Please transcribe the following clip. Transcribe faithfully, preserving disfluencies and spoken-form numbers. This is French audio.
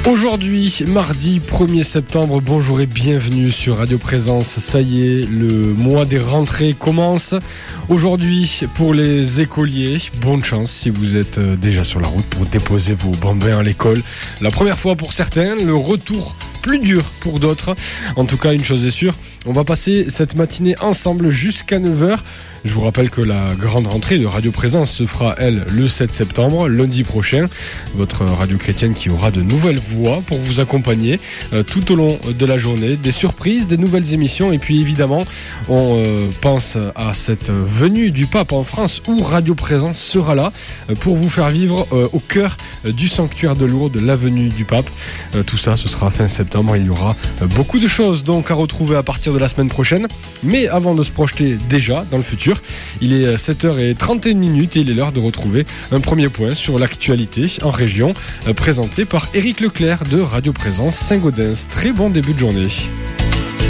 Aujourd'hui, mardi premier septembre, bonjour et bienvenue sur Radio Présence. Ça y est, le mois des rentrées commence. Aujourd'hui, pour les écoliers, bonne chance si vous êtes déjà sur la route pour déposer vos bambins à l'école. La première fois pour certains, le retour plus dur pour d'autres. En tout cas, une chose est sûre, on va passer cette matinée ensemble jusqu'à neuf heures. Je vous rappelle que la grande rentrée de Radio Présence se fera, elle, le sept septembre, lundi prochain. Votre radio chrétienne qui aura de nouvelles voix pour vous accompagner euh, tout au long de la journée. Des surprises, des nouvelles émissions. Et puis évidemment, on euh, pense à cette venue du pape en France où Radio Présence sera là euh, pour vous faire vivre euh, au cœur euh, du sanctuaire de Lourdes, la venue du pape. Euh, tout ça, ce sera fin septembre. Il y aura euh, beaucoup de choses donc à retrouver à partir de la semaine prochaine. Mais avant de se projeter déjà dans le futur, il est sept heures trente et une minutes et il est l'heure de retrouver un premier point sur l'actualité en région, présenté par Éric Leclerc de Radio Présence Saint-Gaudens. Très bon début de journée.